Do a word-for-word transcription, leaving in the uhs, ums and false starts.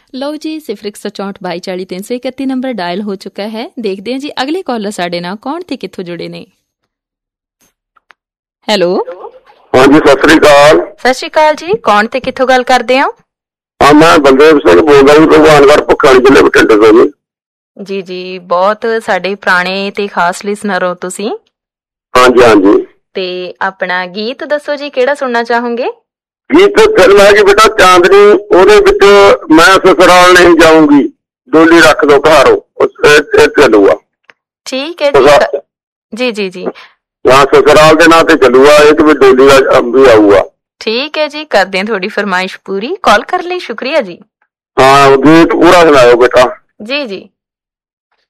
ਲਓ ਜੀ, ਸਿਫਰ ਇੱਕ ਸੌ ਚੌਂਹਠ ਬਾਈ ਚਾਲੀ ਤਿੰਨ ਸੌ ਇਕੱਤੀ ਨੰਬਰ ਡਾਇਲ ਹੋ ਚੁੱਕਾ ਹੈ। ਦੇਖਦੇ ਹਾਂ ਜੀ ਅਗਲੇ ਕਾਲਰ ਸਾਡੇ ਨਾਲ ਕੌਣ ਤੇ ਕਿੱਥੋਂ ਜੁੜੇ ਨੇ। ਹੈਲੋ, ਹਾਂਜੀ, ਸਤਿ ਸ੍ਰੀ ਅਕਾਲ। ਸਤਿ ਸ਼੍ਰੀ ਅਕਾਲ ਜੀ, ਕੌਣ ਤੇ ਕਿੱਥੋਂ ਗੱਲ ਕਰਦੇ ਹੋ? ਹਾਂ, ਮੈਂ ਬਲਦੇਵ ਸਿੰਘ ਬੋਲਦਾ ਜੀ, ਭਗਵਾਨਗੜ੍ਹ ਭੁੱਖਾਣੀ ਜ਼ਿਲ੍ਹੇ ਬਠਿੰਡੇ ਤੋਂ ਜੀ। ਜੀ ਜੀ, ਬਹੁਤ ਸਾਡੇ ਪੁਰਾਣੇ ਤੇ ਖਾਸ ਲਿਸਨਰ ਹੋ ਤੁਸੀਂ। ਹਾਂਜੀ ਹਾਂਜੀ। ਤੇ ਆਪਣਾ ਗੀਤ ਦੱਸੋ ਜੀ, ਕਿਹੜਾ ਸੁਣਨਾ ਚਾਹੋਗੇ? ਗੀਤ ਫਿਲਮ ਹੈ ਜੀ ਬੇਟਾ ਚਾਂਦਨੀ, ਉਹਦੇ ਵਿੱਚ ਮੈਂ ਸਸੁਰਾਲ ਨਹੀਂ ਜਾਊਂਗੀ, ਡੋਲੀ ਰੱਖ ਦੋ ਘਾਰੋ, ਚੱਲੂਗਾ। ਠੀਕ ਹੈ ਜੀ ਜੀ ਜੀ ਜੀ। ਹਾਂ, ਸਸੁਰਾਲ ਦੇ ਨਾਂ ਤੇ ਚੱਲੂਗਾ, ਇਹ ਵੀ ਡੋਲੀ ਦਾ ਵੀ ਆਊਗਾ। ਠੀਕ ਹੈ ਜੀ, ਕਰਦੇ ਹਾਂ ਤੁਹਾਡੀ ਫਰਮਾਇਸ਼ ਪੂਰੀ। ਕਾਲ ਕਰਨ ਲਈ ਸ਼ੁਕਰੀਆ ਜੀ। ਹਾਂ, ਗੀਤ ਪੂਰਾ ਸੁਣਾਓ ਬੇਟਾ। ਜੀ ਜੀ।